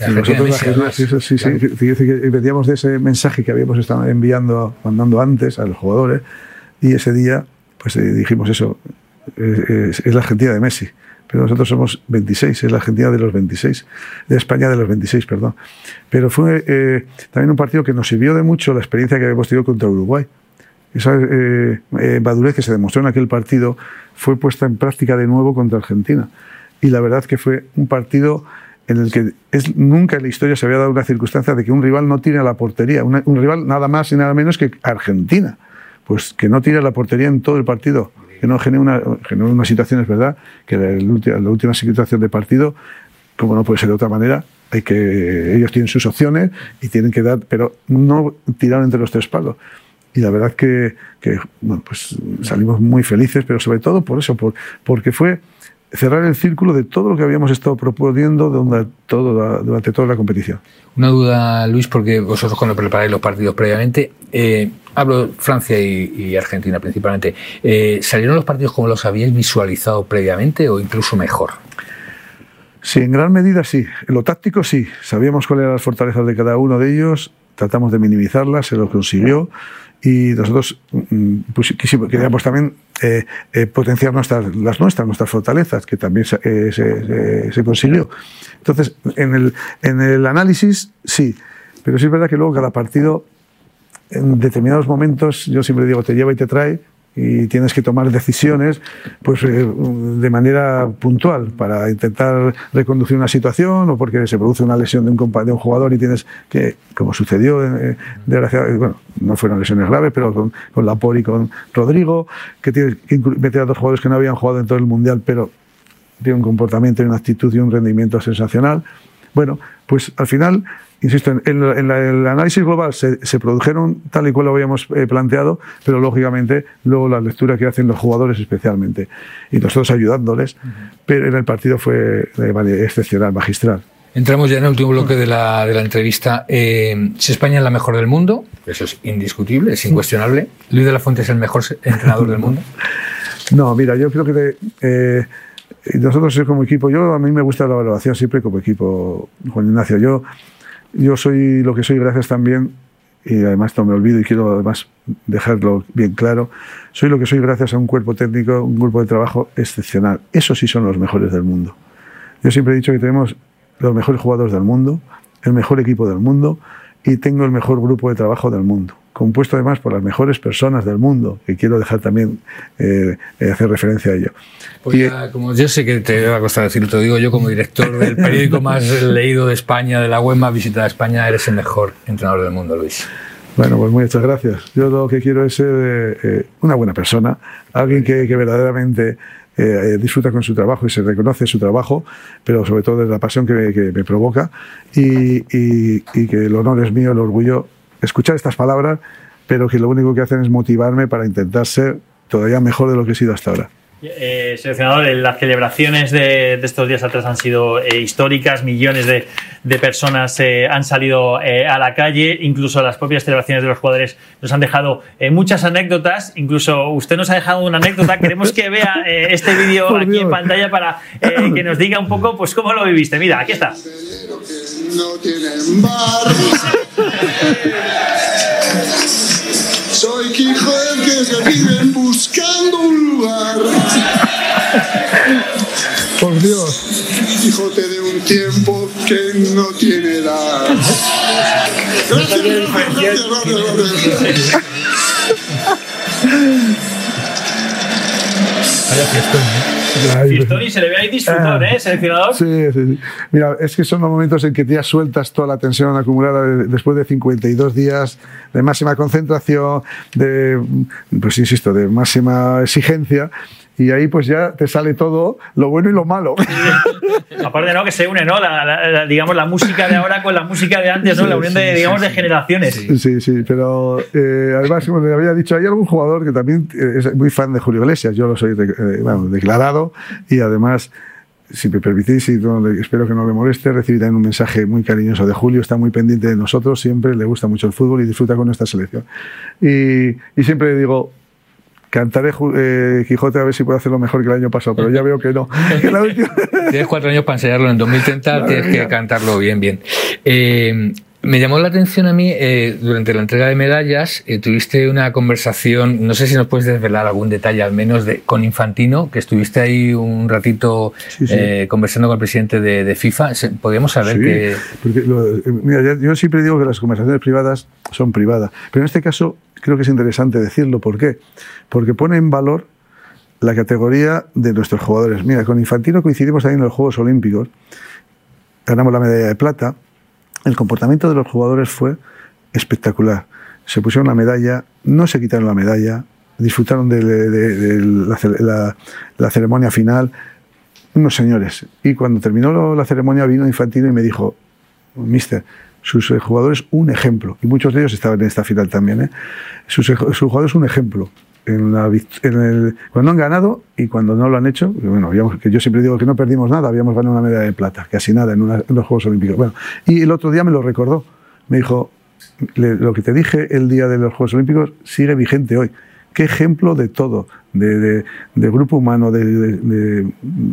Speaker 18: Veníamos de ese mensaje que habíamos estado mandando antes a los jugadores, y ese día pues dijimos eso, es la Argentina de Messi, pero nosotros somos 26, es la Argentina de los 26, de España de los 26, perdón. Pero fue también un partido que nos sirvió de mucho la experiencia que habíamos tenido contra Uruguay. Esa madurez que se demostró en aquel partido fue puesta en práctica de nuevo contra Argentina. Y la verdad que fue un partido en el que nunca en la historia se había dado una circunstancia de que un rival no tire a la portería, un rival nada más y nada menos que Argentina. Pues que no tire a la portería en todo el partido, que no genere una situación, es verdad, que la última situación de partido, como no puede ser de otra manera, ellos tienen sus opciones y tienen que dar, pero no tiraron entre los 3 palos. Y la verdad que bueno, pues salimos muy felices, pero sobre todo por eso, porque fue cerrar el círculo de todo lo que habíamos estado proponiendo durante toda la competición.
Speaker 17: Una duda, Luis, porque vosotros cuando preparáis los partidos previamente, hablo de Francia y Argentina principalmente, ¿salieron los partidos como los habíais visualizado previamente o incluso mejor?
Speaker 18: Sí, en gran medida sí. En lo táctico sí. Sabíamos cuáles eran las fortalezas de cada uno de ellos, tratamos de minimizarlas, se lo consiguió. Y nosotros queríamos también potenciar nuestras fortalezas, que también se consiguió. Entonces, en el análisis, sí, pero sí es verdad que luego cada partido, en determinados momentos, yo siempre digo, te lleva y te trae, y tienes que tomar decisiones pues de manera puntual para intentar reconducir una situación, o porque se produce una lesión de un jugador y tienes que, como sucedió desgraciadamente, bueno, no fueron lesiones graves, pero con Laporte y con Rodrigo, que tienes que meter a 2 jugadores que no habían jugado en todo el Mundial, pero tienen un comportamiento y una actitud y un rendimiento sensacional. Bueno, pues al final, insisto, en el análisis global se produjeron tal y cual lo habíamos planteado, pero lógicamente luego la lectura que hacen los jugadores especialmente, y nosotros ayudándoles, pero en el partido fue de manera excepcional, magistral.
Speaker 17: Entramos ya en el último bloque de la entrevista. Si España es la mejor del mundo, eso es indiscutible, es incuestionable. ¿Luis de la Fuente es el mejor entrenador del mundo?
Speaker 18: No, mira, yo creo que nosotros como equipo, a mí me gusta la valoración siempre como equipo, Juan Ignacio. Yo soy lo que soy gracias también, y además no me olvido y quiero además dejarlo bien claro, soy lo que soy gracias a un cuerpo técnico, un grupo de trabajo excepcional. Esos sí son los mejores del mundo. Yo siempre he dicho que tenemos los mejores jugadores del mundo, el mejor equipo del mundo, y tengo el mejor grupo de trabajo del mundo, compuesto además por las mejores personas del mundo, que quiero dejar también hacer referencia a ello.
Speaker 17: Pues ya, como yo sé que te va a costar decirlo, te lo digo yo como director del periódico más leído de España, de la web más visitada de España, eres el mejor entrenador del mundo, Luis.
Speaker 18: Bueno, pues muchas gracias. Yo lo que quiero es ser una buena persona, alguien que verdaderamente disfruta con su trabajo y se reconoce su trabajo, pero sobre todo de la pasión que me provoca, y que el honor es mío, el orgullo, escuchar estas palabras, pero que lo único que hacen es motivarme para intentar ser todavía mejor de lo que he sido hasta ahora.
Speaker 16: Seleccionador, las celebraciones de estos días atrás han sido históricas, millones de personas han salido a la calle, incluso las propias celebraciones de los jugadores nos han dejado muchas anécdotas, incluso usted nos ha dejado una anécdota, queremos que vea este vídeo aquí en pantalla para que nos diga un poco pues cómo lo viviste. Mira, aquí está.
Speaker 19: No tienen bar. Soy Quijote que se viven buscando un lugar.
Speaker 18: Por Dios.
Speaker 19: Quijote de un tiempo que no tiene edad.
Speaker 17: Vaya fiestón, ¿eh?
Speaker 16: Fiestón, y se le ve ahí disfrutón, seleccionador.
Speaker 18: Sí. Mira, es que son los momentos en que ya sueltas toda la tensión acumulada después de 52 días de máxima concentración, pues insisto, de máxima exigencia. Y ahí pues ya te sale todo lo bueno y lo malo.
Speaker 16: Aparte, ¿no? Que se une, ¿no? Digamos, la música de ahora con la música de antes, ¿no? La unión de, digamos, de generaciones.
Speaker 18: Sí, pero además, como le había dicho, hay algún jugador que también es muy fan de Julio Iglesias. Yo lo soy declarado, y además, si me permitís, y espero que no le moleste, recibí también un mensaje muy cariñoso de Julio. Está muy pendiente de nosotros, siempre le gusta mucho el fútbol y disfruta con nuestra selección. Y siempre le digo, cantaré Quijote a ver si puedo hacerlo mejor que el año pasado, pero ya veo que no.
Speaker 17: Tienes 4 años para ensayarlo, en 2030 tienes que cantarlo bien. Me llamó la atención a mí, durante la entrega de medallas, tuviste una conversación, no sé si nos puedes desvelar algún detalle al menos, con Infantino, que estuviste ahí un ratito conversando con el presidente de FIFA. ¿Podríamos saber que...?
Speaker 18: Mira, yo siempre digo que las conversaciones privadas son privadas, pero en este caso creo que es interesante decirlo. ¿Por qué? Porque pone en valor la categoría de nuestros jugadores. Mira, con Infantino coincidimos también en los Juegos Olímpicos, ganamos la medalla de plata. El comportamiento de los jugadores fue espectacular. Se pusieron la medalla, no se quitaron la medalla, disfrutaron de la ceremonia final, unos señores. Y cuando terminó la ceremonia vino Infantino y me dijo, mister, sus jugadores un ejemplo, y muchos de ellos estaban en esta final también, sus jugadores un ejemplo. Cuando han ganado y cuando no lo han hecho, bueno, que yo siempre digo que no perdimos nada, habíamos ganado una medalla de plata, casi nada en los Juegos Olímpicos. Bueno, y el otro día me lo recordó, me dijo, lo que te dije el día de los Juegos Olímpicos sigue vigente hoy. Qué ejemplo de todo, de grupo humano, de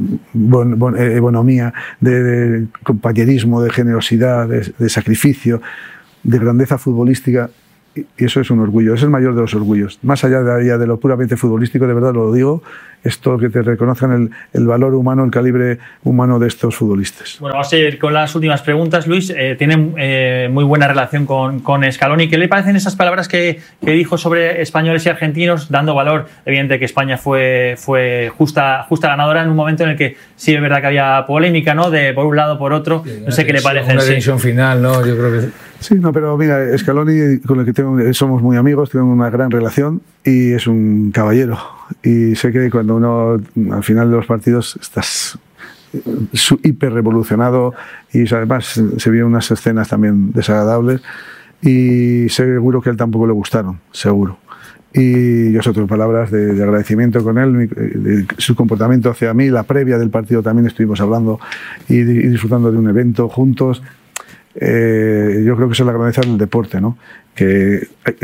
Speaker 18: bonomía, de compañerismo, de generosidad, de sacrificio, de grandeza futbolística. Y eso es un orgullo, es el mayor de los orgullos. Más allá de lo puramente futbolístico, de verdad lo digo, es todo que te reconozcan el valor humano, el calibre humano de estos futbolistas.
Speaker 16: Bueno, vamos a ir con las últimas preguntas. Luis, tiene muy buena relación con Scaloni. ¿Qué le parecen esas palabras que dijo sobre españoles y argentinos, dando valor, evidente, que España fue justa ganadora en un momento en el que sí es verdad que había polémica, ¿no? De por un lado, por otro. No sé qué le parece.
Speaker 17: Una tensión final, ¿no? Yo creo que...
Speaker 18: Sí, no, pero mira, Scaloni, con el que somos muy amigos, tenemos una gran relación y es un caballero. Y sé que cuando uno, al final de los partidos, estás hiper revolucionado y además se vieron unas escenas también desagradables y seguro que a él tampoco le gustaron, seguro. Y yo otras palabras de agradecimiento con él, de su comportamiento hacia mí, la previa del partido también estuvimos hablando y disfrutando de un evento juntos. Yo creo que esa es la grandeza del deporte, ¿no? Que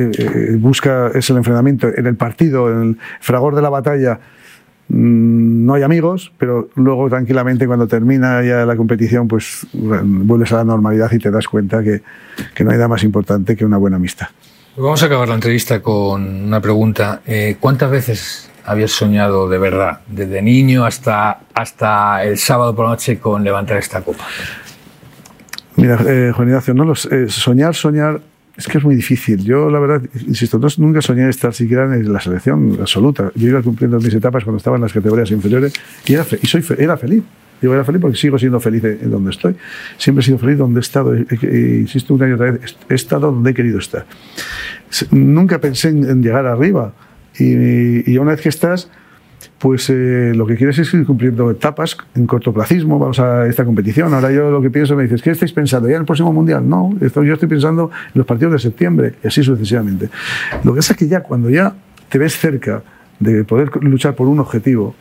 Speaker 18: es el enfrentamiento en el partido, en el fragor de la batalla. No hay amigos, pero luego tranquilamente cuando termina ya la competición, pues vuelves a la normalidad y te das cuenta que no hay nada más importante que una buena amistad.
Speaker 17: Vamos a acabar la entrevista con una pregunta. ¿Cuántas veces habías soñado de verdad, desde niño hasta el sábado por la noche, con levantar esta copa?
Speaker 18: Mira, Juan Ignacio, soñar es que es muy difícil. Yo, la verdad, insisto, nunca soñé estar siquiera en la selección absoluta. Yo iba cumpliendo mis etapas cuando estaba en las categorías inferiores y era feliz. Digo, era feliz porque sigo siendo feliz en donde estoy. Siempre he sido feliz donde he estado. Insisto una y otra vez, he estado donde he querido estar. Nunca pensé en llegar arriba. Y una vez que estás, pues lo que quieres es ir cumpliendo etapas en cortoplacismo. Vamos a esta competición. Ahora yo lo que pienso, me dices, ¿qué estáis pensando? ¿Ya en el próximo Mundial? No, yo estoy pensando en los partidos de septiembre y así sucesivamente. Lo que pasa es que ya cuando ya te ves cerca de poder luchar por un objetivo,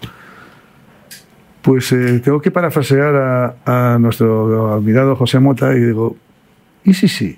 Speaker 18: pues tengo que parafrasear a nuestro admirado José Mota y digo, ¿y sí?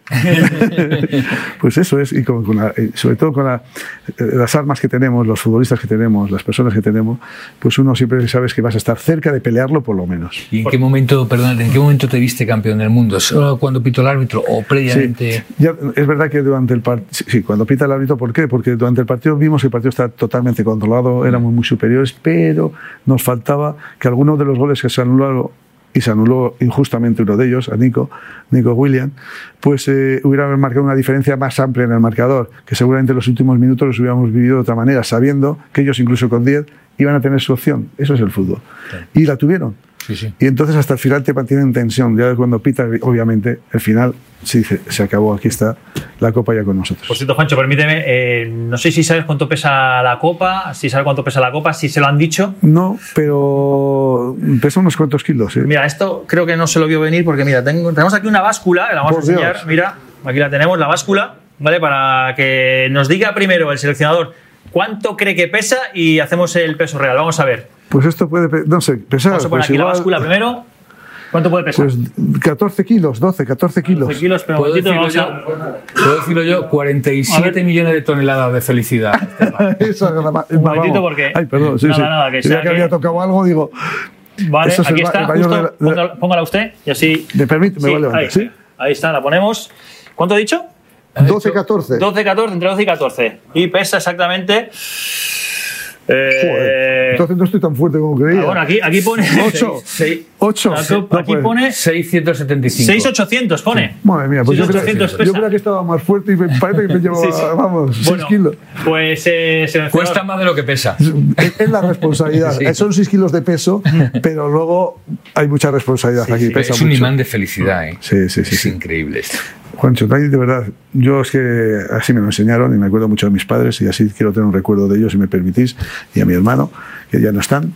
Speaker 18: Pues eso es, y sobre todo con las armas que tenemos, los futbolistas que tenemos, las personas que tenemos, pues uno siempre sabes que vas a estar cerca de pelearlo por lo menos.
Speaker 17: ¿Y en qué momento te viste campeón del mundo? ¿Solo cuando pitó el árbitro o previamente?
Speaker 18: Sí, es verdad que durante el partido, sí, cuando pita el árbitro, ¿por qué? Porque durante el partido vimos que el partido está totalmente controlado, éramos muy superiores, pero nos faltaba que algunos de los goles que se anularon, y se anuló injustamente uno de ellos, a Nico Williams, pues hubiera marcado una diferencia más amplia en el marcador, que seguramente en los últimos minutos los hubiéramos vivido de otra manera, sabiendo que ellos incluso con 10 iban a tener su opción. Eso es el fútbol. Y la tuvieron. Y entonces hasta el final te mantienen en tensión. Ya cuando pita, obviamente, el final se dice, se acabó, aquí está la copa ya con nosotros.
Speaker 16: Por cierto, Juancho, permíteme, no sé si sabes cuánto pesa la copa, si se lo han dicho.
Speaker 18: No, pero pesa unos cuantos kilos.
Speaker 16: Mira, esto creo que no se lo vio venir porque mira, tenemos aquí una báscula, que la vamos a enseñar. Dios. Mira, aquí la tenemos, la báscula, ¿vale? Para que nos diga primero el seleccionador cuánto cree que pesa y hacemos el peso real. Vamos a ver.
Speaker 18: Pues esto puede, no sé, pesar.
Speaker 16: Vamos a poner aquí igual, la báscula primero. ¿Cuánto puede pesar?
Speaker 18: Pues 14 kilos, 14 kilos.
Speaker 16: 12 kilos, pero
Speaker 17: ¿Puedo decirlo yo? 47 millones de toneladas de felicidad.
Speaker 18: Eso es
Speaker 16: un momentito porque...
Speaker 18: Ay, perdón,
Speaker 16: nada, que
Speaker 18: ya que había tocado algo, digo...
Speaker 16: Vale, aquí está, justo, póngala usted y así...
Speaker 18: ¿Me permite? Me voy a levantar, ¿sí?
Speaker 16: Ahí está, la ponemos. ¿Cuánto ha dicho?
Speaker 18: 12-14.
Speaker 16: 12-14, entre 12 y 14. Y pesa exactamente...
Speaker 18: Joder, entonces no estoy tan fuerte como creía.
Speaker 16: Bueno, aquí pone
Speaker 18: 8.
Speaker 16: Aquí pone
Speaker 17: 675.
Speaker 16: 6800 pone.
Speaker 18: Madre mía, pues yo creo que estaba más fuerte y me parece que me llevaba, vamos, 6 kilos.
Speaker 16: Pues
Speaker 17: cuesta más de lo que pesa.
Speaker 18: Es la responsabilidad. Son 6 kilos de peso, pero luego hay mucha responsabilidad aquí. Pesa
Speaker 17: es un imán de felicidad, ¿eh?
Speaker 18: Sí.
Speaker 17: Es increíble esto.
Speaker 18: Juancho, de verdad, yo es que así me lo enseñaron y me acuerdo mucho de mis padres y así quiero tener un recuerdo de ellos, si me permitís, y a mi hermano, que ya no están.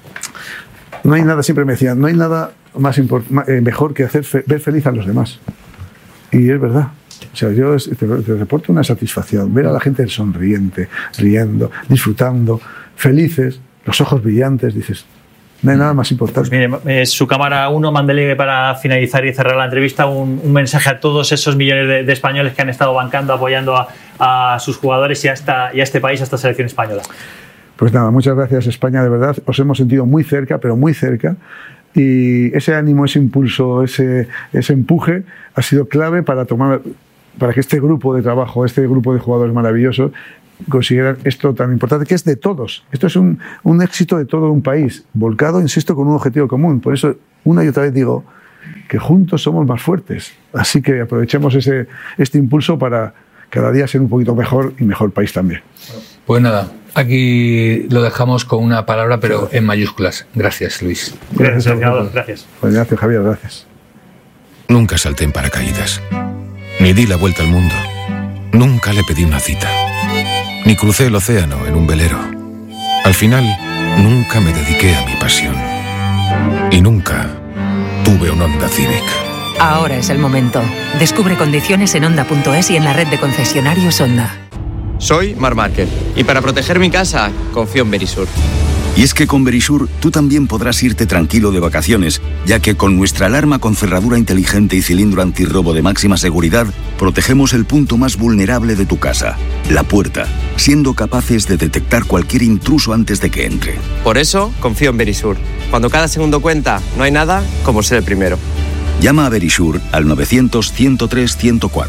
Speaker 18: No hay nada, siempre me decían, no hay nada mejor que ver feliz a los demás. Y es verdad. O sea, yo te reporto una satisfacción, ver a la gente sonriente, riendo, disfrutando, felices, los ojos brillantes, dices... No hay nada más importante.
Speaker 16: Pues mire, su cámara 1, mándele para finalizar y cerrar la entrevista un mensaje a todos esos millones de españoles que han estado bancando, apoyando a sus jugadores y a este país, a esta selección española.
Speaker 18: Pues nada, muchas gracias España, de verdad. Os hemos sentido muy cerca, pero muy cerca. Y ese ánimo, ese impulso, ese empuje ha sido clave para que este grupo de trabajo, este grupo de jugadores maravillosos, consiguieran esto tan importante que es de todos. Esto es un éxito de todo un país, volcado, insisto, con un objetivo común. Por eso una y otra vez digo que juntos somos más fuertes. Así que aprovechemos este impulso para cada día ser un poquito mejor y mejor país también.
Speaker 17: Pues nada, aquí lo dejamos con una palabra, pero en mayúsculas. Gracias, Luis.
Speaker 16: Gracias, senador. Gracias.
Speaker 18: Pues gracias, Javier. Gracias.
Speaker 20: Nunca salté en paracaídas, ni di la vuelta al mundo. Nunca le pedí una cita, ni crucé el océano en un velero. Al final, nunca me dediqué a mi pasión. Y nunca tuve un Honda Civic.
Speaker 21: Ahora es el momento. Descubre condiciones en Honda.es y en la red de concesionarios Honda.
Speaker 22: Soy Marc Márquez y para proteger mi casa confío en Verisur.
Speaker 8: Y es que con Verisur tú también podrás irte tranquilo de vacaciones, ya que con nuestra alarma con cerradura inteligente y cilindro antirrobo de máxima seguridad, protegemos el punto más vulnerable de tu casa, la puerta, siendo capaces de detectar cualquier intruso antes de que entre.
Speaker 22: Por eso confío en Verisur. Cuando cada segundo cuenta, no hay nada como ser el primero.
Speaker 8: Llama a Verisur al 900-103-104.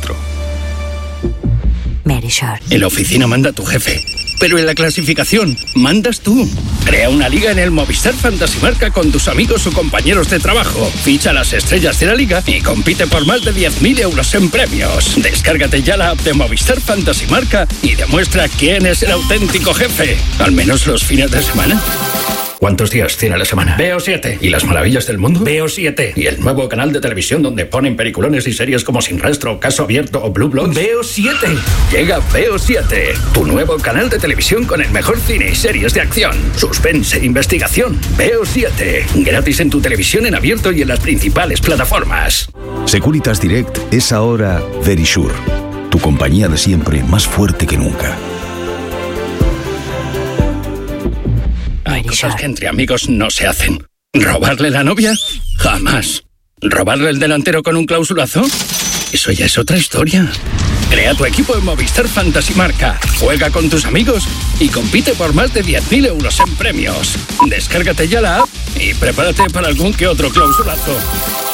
Speaker 21: Verisur.
Speaker 7: En la oficina manda tu jefe, pero en la clasificación mandas tú. Crea una liga en el Movistar Fantasy Marca con tus amigos o compañeros de trabajo. Ficha las estrellas de la liga y compite por más de 10.000 euros en premios. Descárgate ya la app de Movistar Fantasy Marca y demuestra quién es el auténtico jefe. Al menos los fines de semana. ¿Cuántos días tiene la semana? Veo 7. ¿Y las maravillas del mundo? Veo 7. ¿Y el nuevo canal de televisión donde ponen peliculones y series como Sin Rastro, Caso Abierto o Blue Bloods? Veo 7. Llega Veo 7. Tu nuevo canal de televisión con el mejor cine y series de acción, suspense e investigación. Veo 7. Gratis en tu televisión en abierto y en las principales plataformas.
Speaker 8: Securitas Direct es ahora Verisur. Tu compañía de siempre más fuerte que nunca.
Speaker 7: Hay cosas que entre amigos no se hacen. ¿Robarle la novia? Jamás. ¿Robarle el delantero con un clausulazo? Eso ya es otra historia. Crea tu equipo en Movistar Fantasy Marca. Juega con tus amigos y compite por más de 10.000 euros en premios. Descárgate ya la app y prepárate para algún que otro clausulazo.